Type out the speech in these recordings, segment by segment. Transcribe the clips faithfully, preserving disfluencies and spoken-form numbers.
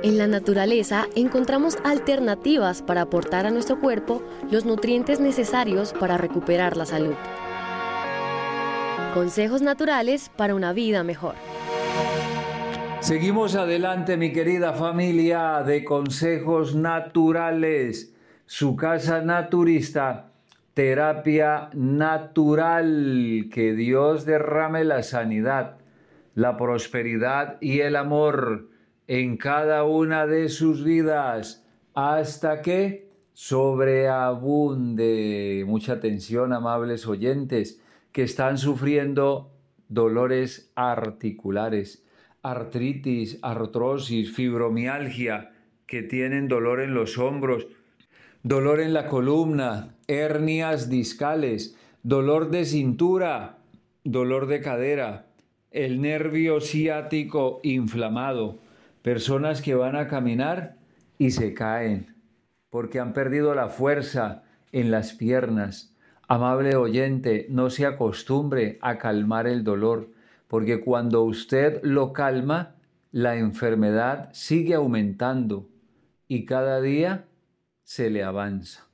En la naturaleza encontramos alternativas para aportar a nuestro cuerpo los nutrientes necesarios para recuperar la salud. Consejos naturales para una vida mejor. Seguimos adelante, mi querida familia de Consejos Naturales, su casa naturista, terapia natural. Que Dios derrame la sanidad, la prosperidad y el amor en cada una de sus vidas, hasta que sobreabunde. Mucha atención, amables oyentes, que están sufriendo dolores articulares, artritis, artrosis, fibromialgia, que tienen dolor en los hombros, dolor en la columna, hernias discales, dolor de cintura, dolor de cadera, el nervio ciático inflamado, personas que van a caminar y se caen porque han perdido la fuerza en las piernas. Amable oyente, no se acostumbre a calmar el dolor, porque cuando usted lo calma, la enfermedad sigue aumentando y cada día se le avanza.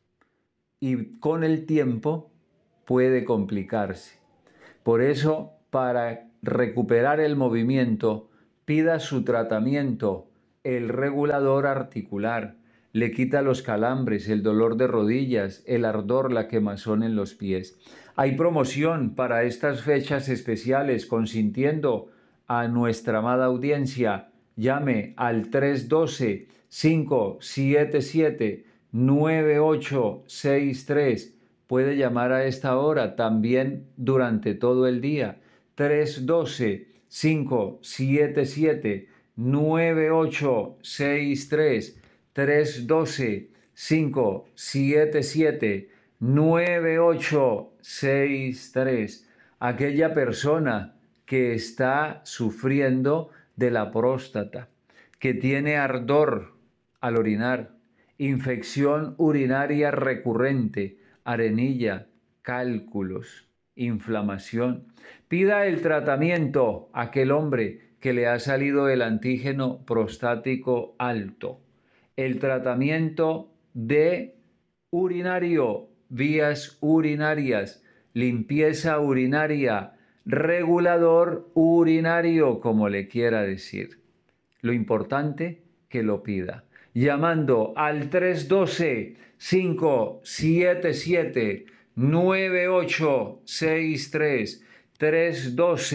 Y con el tiempo puede complicarse. Por eso, para recuperar el movimiento, pida su tratamiento, el regulador articular. Le quita los calambres, el dolor de rodillas, el ardor, la quemazón en los pies. Hay promoción para estas fechas especiales, consintiendo a nuestra amada audiencia. Llame al tres uno dos, cinco siete siete, nueve ocho seis tres. Puede llamar a esta hora, también durante todo el día. tres uno dos, cinco siete siete, nueve ocho seis tres. tres uno dos, cinco siete siete, nueve ocho seis tres. Aquella persona que está sufriendo de la próstata, que tiene ardor al orinar, infección urinaria recurrente, arenilla, cálculos, inflamación. Pida el tratamiento a aquel hombre que le ha salido el antígeno prostático alto. El tratamiento de urinario, vías urinarias, limpieza urinaria, regulador urinario, como le quiera decir. Lo importante, que lo pida. Llamando al tres uno dos, cinco siete siete, nueve ocho seis tres. tres uno dos,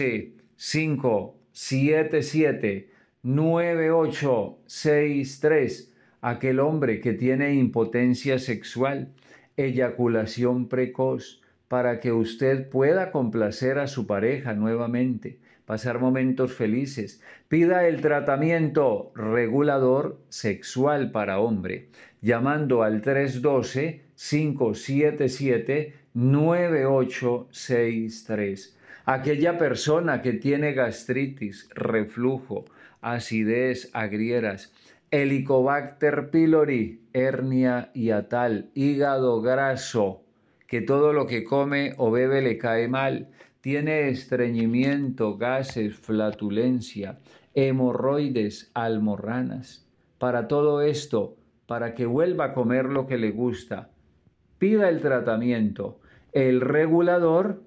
cinco siete siete, nueve ocho seis tres. Aquel hombre que tiene impotencia sexual, eyaculación precoz, para que usted pueda complacer a su pareja nuevamente, pasar momentos felices. Pida el tratamiento regulador sexual para hombre, llamando al tres uno dos, cinco siete siete, nueve ocho seis tres. Aquella persona que tiene gastritis, reflujo, acidez, agrieras, Helicobacter pylori, hernia hiatal, hígado graso, que todo lo que come o bebe le cae mal, tiene estreñimiento, gases, flatulencia, hemorroides, almorranas. Para todo esto, para que vuelva a comer lo que le gusta, pida el tratamiento, el regulador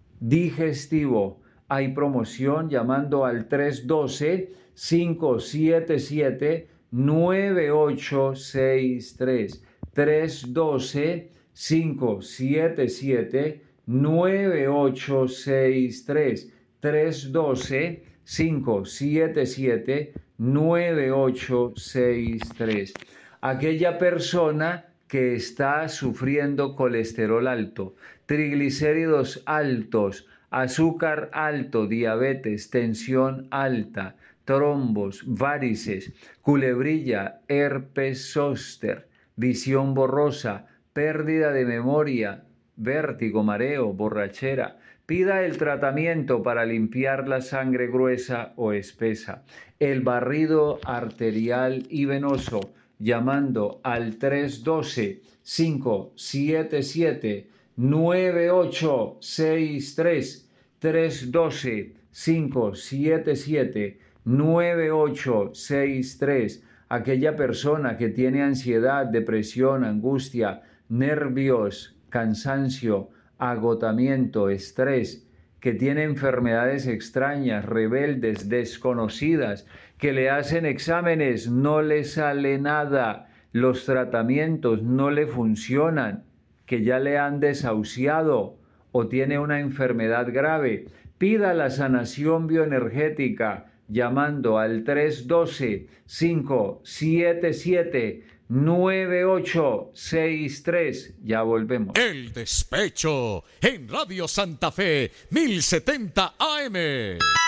digestivo. Hay promoción llamando al tres uno dos, cinco siete siete, nueve ocho seis tres. tres uno dos, cinco siete siete, nueve ocho seis tres. tres uno dos, cinco siete siete, nueve ocho seis tres. Aquella persona que está sufriendo colesterol alto, triglicéridos altos, azúcar alto, diabetes, tensión alta, trombos, varices, culebrilla, herpes zóster, visión borrosa, pérdida de memoria, vértigo, mareo, borrachera. Pida el tratamiento para limpiar la sangre gruesa o espesa, el barrido arterial y venoso, llamando al tres uno dos, cinco siete siete, nueve ocho seis tres. tres uno dos, cinco siete siete, nueve ocho seis tres. Aquella persona que tiene ansiedad, depresión, angustia, nervios, cansancio, agotamiento, estrés, que tiene enfermedades extrañas, rebeldes, desconocidas, que le hacen exámenes, no le sale nada, los tratamientos no le funcionan, que ya le han desahuciado o tiene una enfermedad grave, pida la sanación bioenergética llamando al tres uno dos, cinco siete siete, nueve ocho seis tres. Ya volvemos. El Despecho en Radio Santa Fe mil setenta A M.